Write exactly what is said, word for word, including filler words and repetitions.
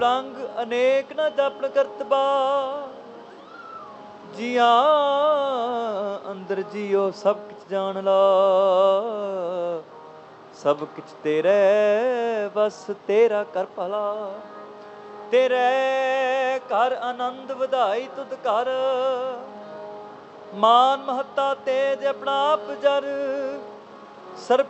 ਪ੍ਰੰਗ ਅਨੇਕ ਨਾ ਜਪਨ ਕਰਤਬਾ। ਜੀਆਂ ਅੰਦਰ ਜੀਓ ਸਭ ਕਿਛ ਜਾਣ ਲਾ। ਸਭ ਕਿਛ ਤੇਰੇ ਬਸ ਤੇਰਾ ਕਰ ਭਲਾ। ਤੇਰੇ ਘਰ ਆਨੰਦ ਵਧਾਈ ਤੁਧ ਘਰ। ਮਾਨ ਮਹੱਤਾ ਤੇਜ ਆਪਣਾ ਆਪ ਜਰ। ਸਰਬ